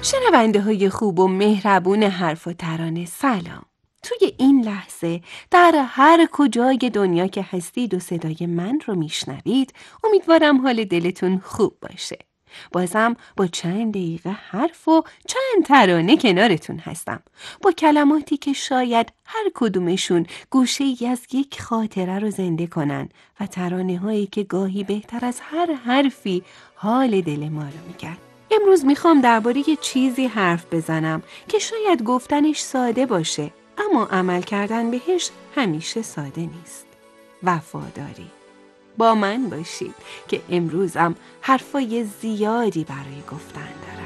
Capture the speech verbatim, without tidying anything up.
شنونده های خوب و مهربون حرف و ترانه سلام. توی این لحظه در هر کجای دنیا که هستید و صدای من رو میشنوید امیدوارم حال دلتون خوب باشه. بازم با چند دقیقه حرف و چند ترانه کنارتون هستم با کلماتی که شاید هر کدومشون گوشه ای از یک خاطره رو زنده کنن و ترانه هایی که گاهی بهتر از هر حرفی حال دل ما رو میگن. امروز میخوام درباره یه چیزی حرف بزنم که شاید گفتنش ساده باشه اما عمل کردن بهش همیشه ساده نیست. وفاداری. با من باشید که امروزم حرفای زیادی برای گفتن دارم.